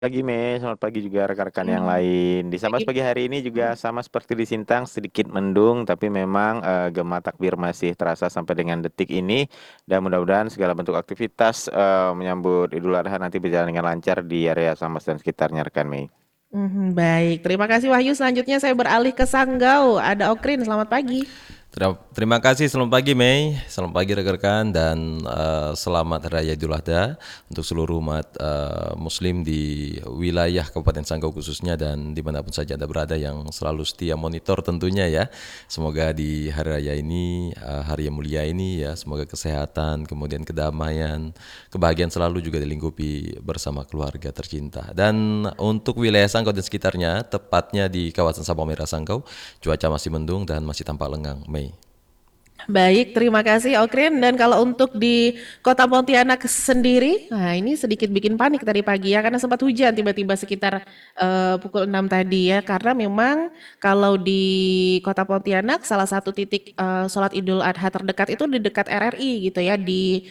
Pagi Mei, selamat pagi juga rekan-rekan yang Hmm, lain. Di Sambas pagi. pagi hari ini juga sama seperti di Sintang, sedikit mendung, tapi memang gema takbir masih terasa sampai dengan detik ini. Dan mudah-mudahan segala bentuk aktivitas menyambut Idul Adha nanti berjalan dengan lancar di area Sambas dan sekitarnya rekan Mei. Baik, terima kasih Wahyu. Selanjutnya saya beralih ke Sanggau. Ada Okrin, selamat pagi. Terima kasih, selamat pagi Mei, selamat pagi rekan-rekan dan selamat Hari Raya Idul Adha untuk seluruh umat Muslim di wilayah Kabupaten Sanggau khususnya dan dimanapun saja Anda berada yang selalu setia monitor tentunya ya. Semoga di Hari Raya ini, hari yang mulia ini ya, semoga kesehatan, kemudian kedamaian, kebahagiaan selalu juga dilingkupi bersama keluarga tercinta. Dan untuk wilayah Sanggau dan sekitarnya, tepatnya di kawasan Sabang Merah Sanggau, cuaca masih mendung dan masih tampak lengang Mei. Baik, terima kasih Okrin. Dan kalau untuk di Kota Pontianak sendiri, nah ini sedikit bikin panik tadi pagi ya, karena sempat hujan tiba-tiba sekitar pukul 6 tadi ya. Karena memang kalau di Kota Pontianak, salah satu titik sholat Idul Adha terdekat itu di dekat RRI gitu ya, di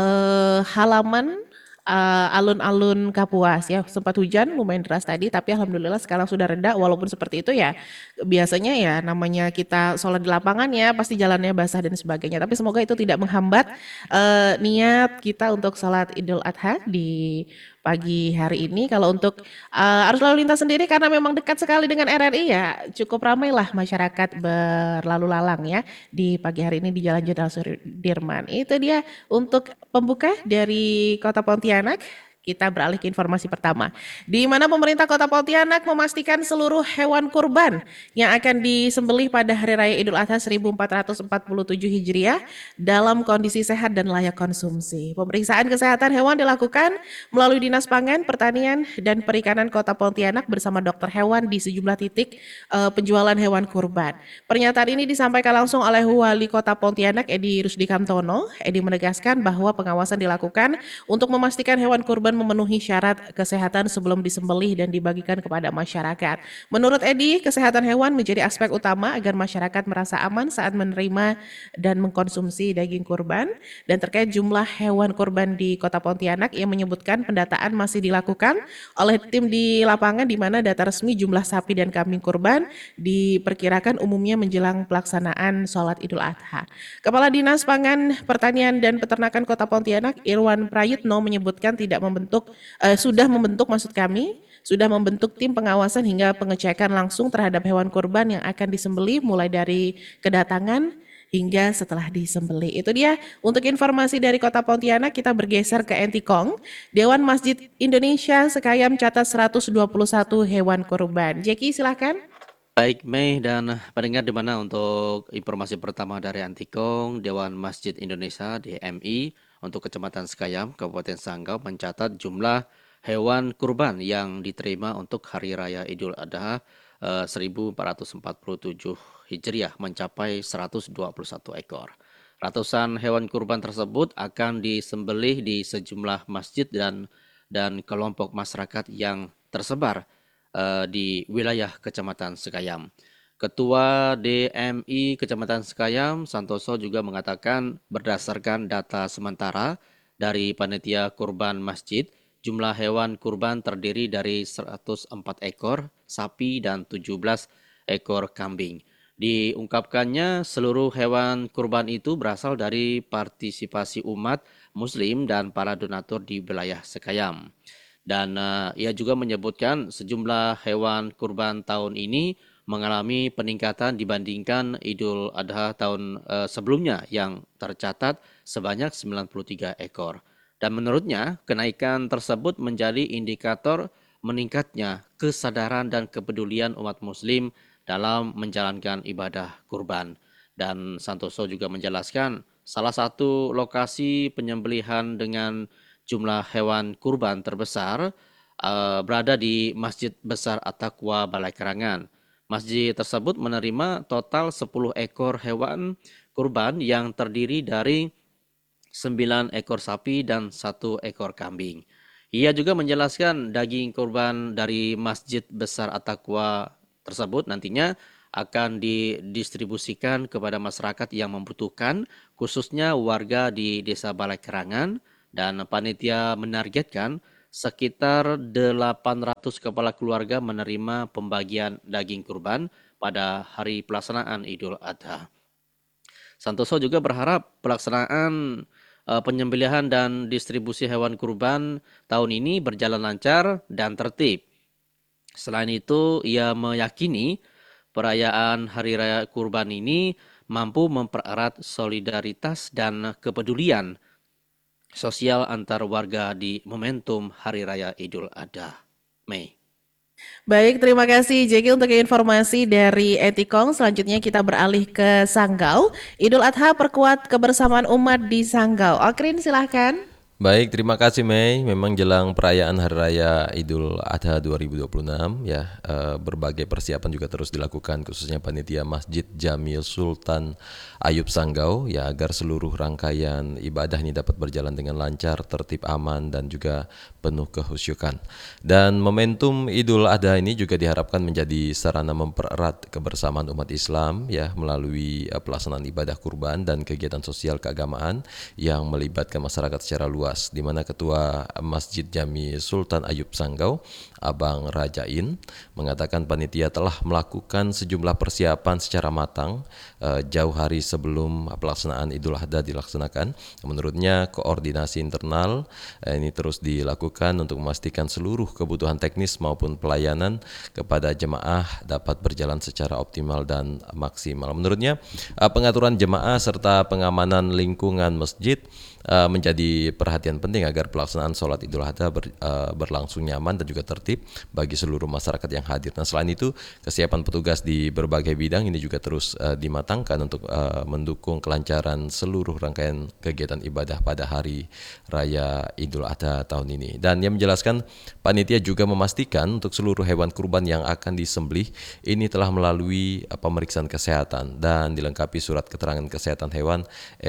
halaman alun-alun Kapuas ya, sempat hujan lumayan deras tadi tapi alhamdulillah sekarang sudah reda. Walaupun seperti itu ya biasanya ya namanya kita sholat di lapangan ya pasti jalannya basah dan sebagainya, tapi semoga itu tidak menghambat niat kita untuk sholat Idul Adha di pagi hari ini. Kalau untuk arus lalu lintas sendiri karena memang dekat sekali dengan RRI ya cukup ramailah masyarakat berlalu lalang ya di pagi hari ini di Jalan Jenderal Sudirman. Itu dia untuk pembuka dari Kota Pontianak. Kita beralih ke informasi pertama, di mana pemerintah Kota Pontianak memastikan seluruh hewan kurban yang akan disembelih pada Hari Raya Idul Adha 1447 Hijriah dalam kondisi sehat dan layak konsumsi. Pemeriksaan kesehatan hewan dilakukan melalui Dinas Pangan, Pertanian, dan Perikanan Kota Pontianak bersama dokter hewan di sejumlah titik penjualan hewan kurban. Pernyataan ini disampaikan langsung oleh Wali Kota Pontianak Edi Rusdi Kamtono. Edi menegaskan bahwa pengawasan dilakukan untuk memastikan hewan kurban memenuhi syarat kesehatan sebelum disembelih dan dibagikan kepada masyarakat. Menurut Edi, kesehatan hewan menjadi aspek utama agar masyarakat merasa aman saat menerima dan mengkonsumsi daging kurban. Dan terkait jumlah hewan kurban di Kota Pontianak, ia menyebutkan pendataan masih dilakukan oleh tim di lapangan di mana data resmi jumlah sapi dan kambing kurban diperkirakan umumnya menjelang pelaksanaan sholat Idul Adha. Kepala Dinas Pangan, Pertanian, dan Peternakan Kota Pontianak, Irwan Prayitno menyebutkan sudah membentuk maksud kami, sudah membentuk tim pengawasan hingga pengecekan langsung terhadap hewan kurban yang akan disembelih mulai dari kedatangan hingga setelah disembelih. Itu dia untuk informasi dari Kota Pontianak. Kita bergeser ke Entikong. Dewan Masjid Indonesia Sekayam catat 121 hewan kurban. Jeki silahkan. Baik, Mei dan pendengar di mana untuk informasi pertama dari Antikong, Dewan Masjid Indonesia DMI untuk Kecamatan Sekayam, Kabupaten Sanggau mencatat jumlah hewan kurban yang diterima untuk Hari Raya Idul Adha 1447 Hijriah mencapai 121 ekor. Ratusan hewan kurban tersebut akan disembelih di sejumlah masjid dan kelompok masyarakat yang tersebar di wilayah Kecamatan Sekayam. Ketua DMI Kecamatan Sekayam, Santoso juga mengatakan berdasarkan data sementara dari panitia kurban masjid, jumlah hewan kurban terdiri dari 104 ekor sapi dan 17 ekor kambing. Diungkapkannya seluruh hewan kurban itu berasal dari partisipasi umat muslim dan para donatur di wilayah Sekayam. Dan ia juga menyebutkan sejumlah hewan kurban tahun ini mengalami peningkatan dibandingkan Idul Adha tahun sebelumnya yang tercatat sebanyak 93 ekor. Dan menurutnya, kenaikan tersebut menjadi indikator meningkatnya kesadaran dan kepedulian umat muslim dalam menjalankan ibadah kurban. Dan Santoso juga menjelaskan salah satu lokasi penyembelihan dengan jumlah hewan kurban terbesar berada di Masjid Besar At-Taqwa Balai Kerangan. Masjid tersebut menerima total 10 ekor hewan kurban yang terdiri dari 9 ekor sapi dan 1 ekor kambing. Ia juga menjelaskan daging kurban dari Masjid Besar At-Taqwa tersebut nantinya akan didistribusikan kepada masyarakat yang membutuhkan, khususnya warga di Desa Balai Kerangan, dan panitia menargetkan sekitar 800 kepala keluarga menerima pembagian daging kurban pada hari pelaksanaan Idul Adha. Santoso juga berharap pelaksanaan penyembelihan dan distribusi hewan kurban tahun ini berjalan lancar dan tertib. Selain itu, ia meyakini perayaan Hari Raya Kurban ini mampu mempererat solidaritas dan kepedulian sosial antar warga di momentum Hari Raya Idul Adha. Mei. Baik, terima kasih Jeki untuk informasi dari Etikong. Selanjutnya kita beralih ke Sanggau. Idul Adha perkuat kebersamaan umat di Sanggau. Okrin silahkan. Baik, terima kasih Mei. Memang jelang perayaan Hari Raya Idul Adha 2026 ya, berbagai persiapan juga terus dilakukan khususnya panitia Masjid Jami Sultan Ayub Sanggau ya agar seluruh rangkaian ibadah ini dapat berjalan dengan lancar, tertib, aman dan juga penuh kehusyukan. Dan momentum Idul Adha ini juga diharapkan menjadi sarana mempererat kebersamaan umat Islam ya melalui pelaksanaan ibadah kurban dan kegiatan sosial keagamaan yang melibatkan masyarakat secara luas, di mana Ketua Masjid Jami Sultan Ayub Sanggau, Abang Rajain, mengatakan panitia telah melakukan sejumlah persiapan secara matang jauh hari sebelum pelaksanaan Idul Adha dilaksanakan. Menurutnya koordinasi internal ini terus dilakukan untuk memastikan seluruh kebutuhan teknis maupun pelayanan kepada jemaah dapat berjalan secara optimal dan maksimal. Menurutnya pengaturan jemaah serta pengamanan lingkungan masjid menjadi perhatian penting agar pelaksanaan sholat Idul Adha berlangsung nyaman dan juga tertib bagi seluruh masyarakat yang hadir. Nah, selain itu, kesiapan petugas di berbagai bidang ini juga terus dimatangkan untuk mendukung kelancaran seluruh rangkaian kegiatan ibadah pada hari raya Idul Adha tahun ini. Dan ia menjelaskan panitia juga memastikan untuk seluruh hewan kurban yang akan disembelih ini telah melalui pemeriksaan kesehatan dan dilengkapi surat keterangan kesehatan hewan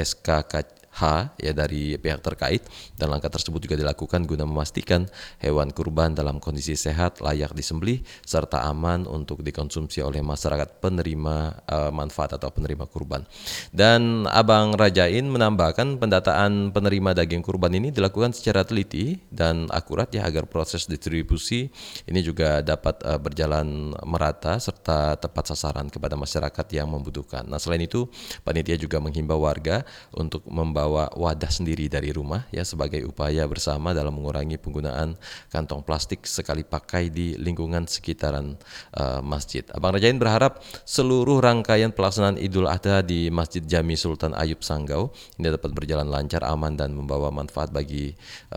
SKK ya dari pihak terkait, dan langkah tersebut juga dilakukan guna memastikan hewan kurban dalam kondisi sehat, layak disembelih serta aman untuk dikonsumsi oleh masyarakat penerima manfaat atau penerima kurban. Dan Abang Rajain menambahkan pendataan penerima daging kurban ini dilakukan secara teliti dan akurat ya agar proses distribusi ini juga dapat berjalan merata serta tepat sasaran kepada masyarakat yang membutuhkan. Nah, selain itu panitia juga menghimbau warga untuk membawa wadah sendiri dari rumah ya sebagai upaya bersama dalam mengurangi penggunaan kantong plastik sekali pakai di lingkungan sekitaran masjid. Abang Rajain berharap seluruh rangkaian pelaksanaan Idul Adha di Masjid Jami Sultan Ayub Sanggau ini dapat berjalan lancar, aman dan membawa manfaat bagi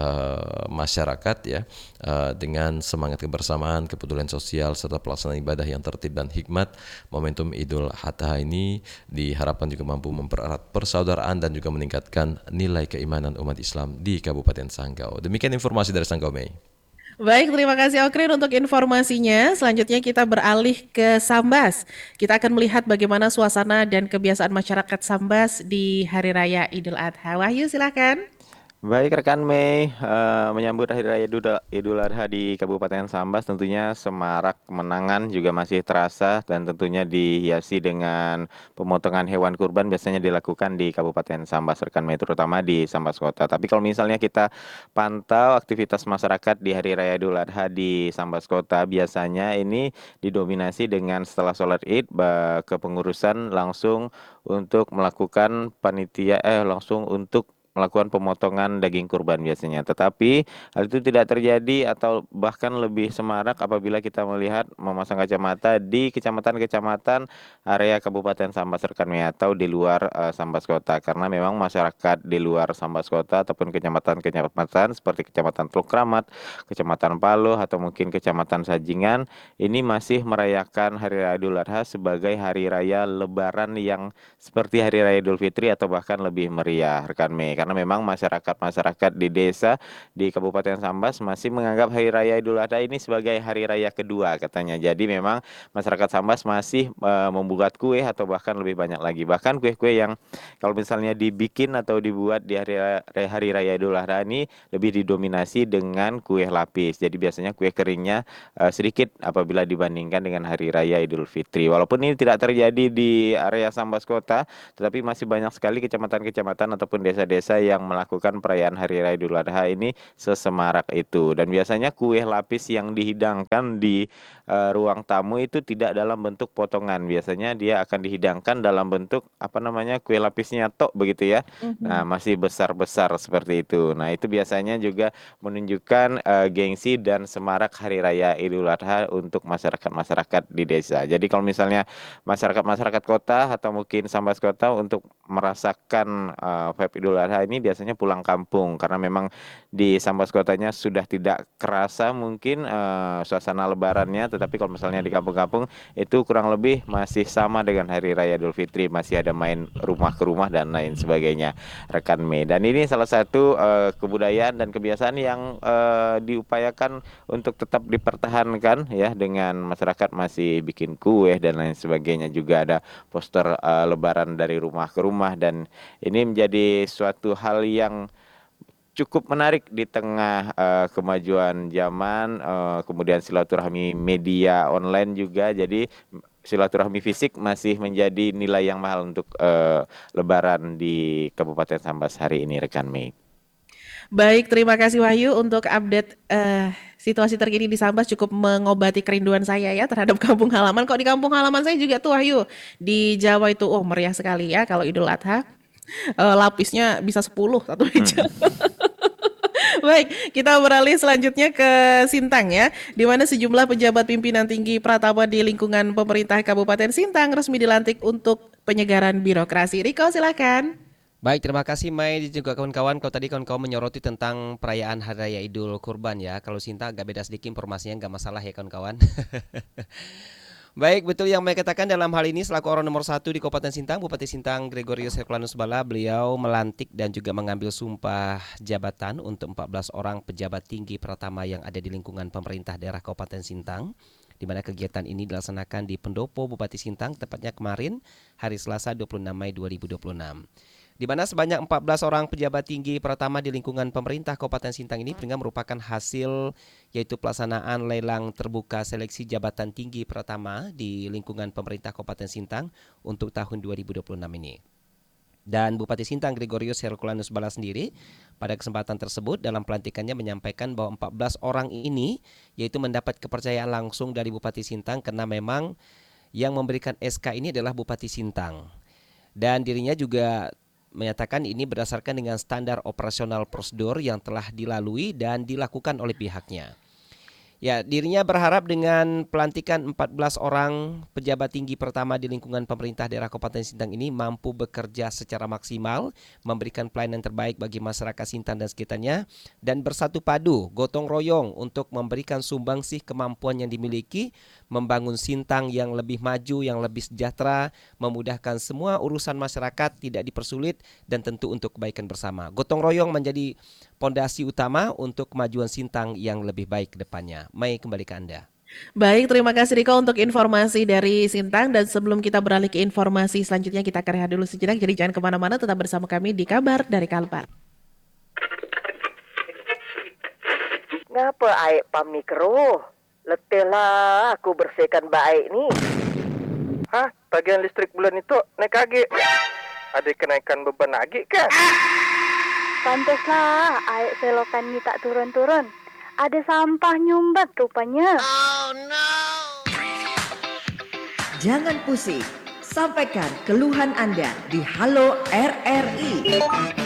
masyarakat ya dengan semangat kebersamaan, kepedulian sosial serta pelaksanaan ibadah yang tertib dan hikmat. Momentum Idul Adha ini diharapkan juga mampu mempererat persaudaraan dan juga meningkatkan nilai keimanan umat Islam di Kabupaten Sanggau. Demikian informasi dari Sanggau, Mei. Baik, terima kasih Okrin untuk informasinya. Selanjutnya kita beralih ke Sambas. Kita akan melihat bagaimana suasana dan kebiasaan masyarakat Sambas di Hari Raya Idul Adha. Wahyu silakan. Baik rekan Mei, menyambut Hari Raya Idul Adha di Kabupaten Sambas tentunya semarak kemenangan juga masih terasa dan tentunya dihiasi dengan pemotongan hewan kurban biasanya dilakukan di Kabupaten Sambas rekan Mei, terutama di Sambas Kota. Tapi kalau misalnya kita pantau aktivitas masyarakat di Hari Raya Idul Adha di Sambas Kota, biasanya ini didominasi dengan setelah sholat Id kepengurusan langsung untuk melakukan langsung untuk melakukan pemotongan daging kurban biasanya. Tetapi hal itu tidak terjadi atau bahkan lebih semarak apabila kita melihat memasang kacamata di kecamatan-kecamatan area Kabupaten Sambas rekan Mei atau di luar Sambas Kota, karena memang masyarakat di luar Sambas Kota ataupun kecamatan-kecamatan seperti Kecamatan Teluk Kramat, Kecamatan Paloh atau mungkin Kecamatan Sajingan ini masih merayakan Hari Raya Idul Adha sebagai hari raya lebaran yang seperti Hari Raya Idul Fitri atau bahkan lebih meriah rekan Mei. Karena memang masyarakat di desa di Kabupaten Sambas masih menganggap Hari Raya Idul Adha ini sebagai hari raya kedua katanya. Jadi memang masyarakat Sambas masih membuat kue atau bahkan lebih banyak lagi. Bahkan kue-kue yang kalau misalnya dibikin atau dibuat di hari Raya Idul Adha ini lebih didominasi dengan kue lapis. Jadi biasanya kue keringnya sedikit apabila dibandingkan dengan Hari Raya Idul Fitri. Walaupun ini tidak terjadi di area Sambas Kota, tetapi masih banyak sekali kecamatan-kecamatan ataupun desa-desa ada yang melakukan perayaan Hari Raya Idul Adha ini sesemarak itu. Dan biasanya kue lapis yang dihidangkan di ruang tamu itu tidak dalam bentuk potongan. Biasanya dia akan dihidangkan dalam bentuk kue lapisnya tok begitu ya. Nah, masih besar-besar seperti itu. Nah, itu biasanya juga menunjukkan gengsi dan semarak Hari Raya Idul Adha untuk masyarakat-masyarakat di desa. Jadi kalau misalnya masyarakat-masyarakat kota atau mungkin Sambas kota untuk merasakan vibe Idul Adha ini biasanya pulang kampung karena memang di Sambas kotanya sudah tidak kerasa mungkin suasana lebarannya, tetapi kalau misalnya di kampung-kampung itu kurang lebih masih sama dengan Hari Raya Idul Fitri, masih ada main rumah ke rumah dan lain sebagainya, rekan Mei. Dan ini salah satu kebudayaan dan kebiasaan yang diupayakan untuk tetap dipertahankan ya, dengan masyarakat masih bikin kue dan lain sebagainya, juga ada poster lebaran dari rumah ke rumah, dan ini menjadi suatu hal yang cukup menarik di tengah kemajuan zaman, kemudian silaturahmi media online juga. Jadi silaturahmi fisik masih menjadi nilai yang mahal untuk Lebaran di Kabupaten Sambas hari ini, rekan Mei. Baik, terima kasih Wahyu untuk update situasi terkini di Sambas, cukup mengobati kerinduan saya ya terhadap kampung halaman. Kok di kampung halaman saya juga tuh Wahyu, di Jawa itu meriah sekali ya kalau Idul Adha. Lapisnya bisa 10 satu meja. Baik, kita beralih selanjutnya ke Sintang ya, di mana sejumlah pejabat pimpinan tinggi Pratama di lingkungan pemerintah Kabupaten Sintang resmi dilantik untuk penyegaran birokrasi. Riko, silakan. Baik, terima kasih Mai dan juga kawan-kawan. Kalau tadi kawan-kawan menyoroti tentang perayaan Hari Raya Idul Kurban ya. Kalau Sinta agak beda sedikit informasinya, nggak masalah ya kawan-kawan. Baik, betul yang Mai katakan. Dalam hal ini selaku orang nomor 1 di Kabupaten Sintang, Bupati Sintang Gregorius Herculanus Bala, beliau melantik dan juga mengambil sumpah jabatan untuk 14 orang pejabat tinggi Pratama yang ada di lingkungan pemerintah daerah Kabupaten Sintang, di mana kegiatan ini dilaksanakan di Pendopo Bupati Sintang, tepatnya kemarin hari Selasa 26 Mei 2026. Di mana sebanyak 14 orang pejabat tinggi Pratama di lingkungan pemerintah Kabupaten Sintang ini merupakan hasil yaitu pelaksanaan lelang terbuka seleksi jabatan tinggi Pratama di lingkungan pemerintah Kabupaten Sintang untuk tahun 2026 ini. Dan Bupati Sintang Gregorius Herculanus Bala sendiri pada kesempatan tersebut dalam pelantikannya menyampaikan bahwa 14 orang ini yaitu mendapat kepercayaan langsung dari Bupati Sintang karena memang yang memberikan SK ini adalah Bupati Sintang. Dan dirinya juga menyatakan ini berdasarkan dengan standar operasional prosedur yang telah dilalui dan dilakukan oleh pihaknya. Ya, dirinya berharap dengan pelantikan 14 orang pejabat tinggi Pratama di lingkungan pemerintah daerah Kabupaten Sintang ini mampu bekerja secara maksimal, memberikan pelayanan terbaik bagi masyarakat Sintang dan sekitarnya, dan bersatu padu, gotong royong untuk memberikan sumbangsih kemampuan yang dimiliki, membangun Sintang yang lebih maju, yang lebih sejahtera, memudahkan semua urusan masyarakat, tidak dipersulit, dan tentu untuk kebaikan bersama. Gotong royong menjadi pondasi utama untuk kemajuan Sintang yang lebih baik ke depannya. Mai, kembali ke Anda. Baik, terima kasih Riko untuk informasi dari Sintang. Dan sebelum kita beralih ke informasi selanjutnya, kita rehat dulu sejenak. Jadi jangan kemana-mana, tetap bersama kami di Kabar dari Kalbar. Ngapa aik pamikro? Letih lah aku bersihkan baik nih. Hah? Tagihan listrik bulan itu naik lagi. Ada kenaikan beban lagi kah? Pantaslah air selokan ni tak turun-turun. Ada sampah nyumbat rupanya. Oh no. Jangan pusing, sampaikan keluhan Anda di Halo RRI.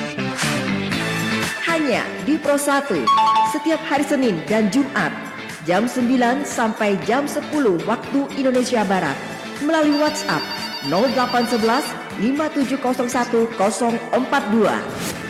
Hanya di Pro 1, setiap hari Senin dan Jumat, jam 9 sampai jam 10 waktu Indonesia Barat, melalui WhatsApp 0811 5701 042.